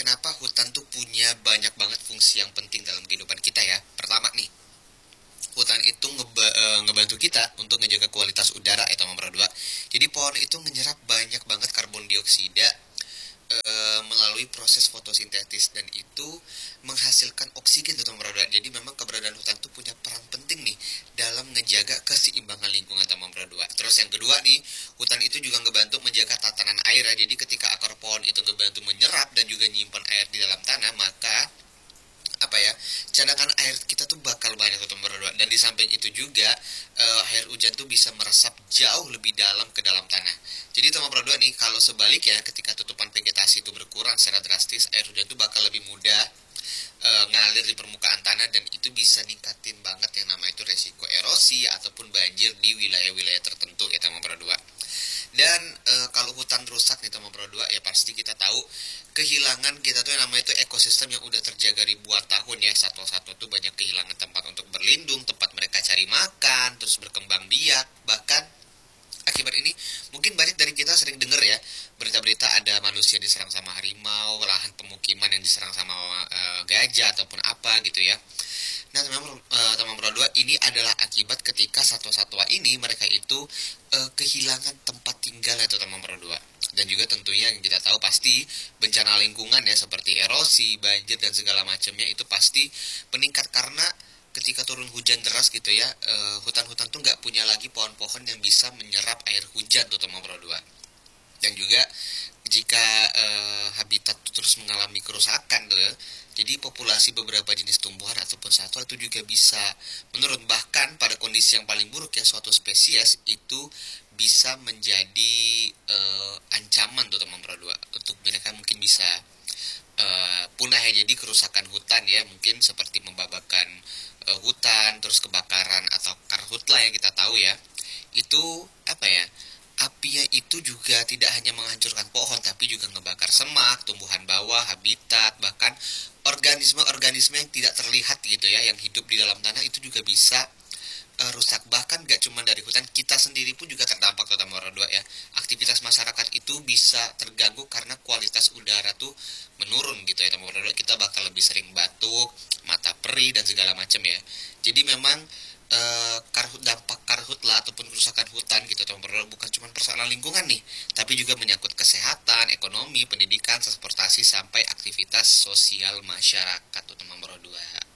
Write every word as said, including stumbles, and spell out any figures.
kenapa hutan tuh punya banyak banget fungsi yang penting dalam kehidupan kita ya. Pertama nih, hutan itu ngeba, e, ngebantu kita untuk ngejaga kualitas udara atau nomor dua. Jadi pohon itu menyerap banyak banget karbon dioksida e, melalui proses fotosintesis, dan itu menghasilkan oksigen atau nomor dua. Jadi memang keberadaan hutan itu punya peran penting nih dalam ngejaga keseimbangan lingkungan atau nomor dua. Terus yang kedua nih, hutan itu juga ngebantu menjaga tatanan air ya. Jadi ketika akar pohon itu ngebantu menyerap dan juga nyimpan air di dalam tanah, maka apa ya, cadangan air kita tuh bakal banyak atau berdua. Dan di samping itu juga uh, air hujan tuh bisa meresap jauh lebih dalam ke dalam tanah. Jadi teman berdua nih, kalau sebaliknya ketika tutupan vegetasi itu berkurang secara drastis, air hujan tuh bakal lebih mudah uh, ngalir di permukaan tanah, dan itu bisa ningkatin banget yang namanya itu resiko erosi ataupun banjir di wilayah-wilayah tertentu ya teman berdua. Dan e, kalau hutan rusak nih teman berdua, ya pasti kita tahu kehilangan kita tuh yang namanya itu ekosistem yang udah terjaga ribuan tahun ya. Satwa-satwa tuh banyak kehilangan tempat untuk berlindung, tempat mereka cari makan, terus berkembang biak. Bahkan akibat ini mungkin banyak dari kita sering dengar ya berita-berita ada manusia diserang sama harimau, lahan pemukiman yang diserang sama e, gajah ataupun apa gitu ya. Nah teman uh, teman berdua, ini adalah akibat ketika satwa-satwa ini mereka itu uh, kehilangan tempat tinggal itu teman berdua. Dan juga tentunya yang kita tahu pasti bencana lingkungan ya, seperti erosi, banjir dan segala macamnya itu pasti meningkat karena ketika turun hujan deras gitu ya, uh, hutan-hutan tuh nggak punya lagi pohon-pohon yang bisa menyerap air hujan tuh teman berdua. Dan juga jika uh, habitat terus mengalami kerusakan tuh ya, jadi populasi beberapa jenis tumbuhan ataupun satwa itu juga bisa menurun. Bahkan pada kondisi yang paling buruk ya, suatu spesies itu bisa menjadi uh, ancaman tuh teman berdua. Untuk mereka mungkin bisa uh, punah ya. Jadi kerusakan hutan ya, mungkin seperti membabakan uh, hutan, terus kebakaran atau karhutla yang kita tahu ya. Itu apa ya, apinya itu juga tidak hanya menghancurkan pohon, tapi juga ngebakar semak, tumbuhan bawah, habitat, bahkan organisme-organisme yang tidak terlihat gitu ya, yang hidup di dalam tanah itu juga bisa uh, rusak. Bahkan gak cuma dari hutan, kita sendiri pun juga terdampak terutama orang dua ya. Aktivitas masyarakat itu bisa terganggu karena kualitas udara tuh menurun gitu ya teman dua. Kita bakal lebih sering batuk, mata perih dan segala macam ya. Jadi memang Uh, karhut, dampak karhutla ataupun kerusakan hutan gitu teman berdua bukan cuma persoalan lingkungan nih, tapi juga menyangkut kesehatan, ekonomi, pendidikan, transportasi sampai aktivitas sosial masyarakat tuh teman berdua.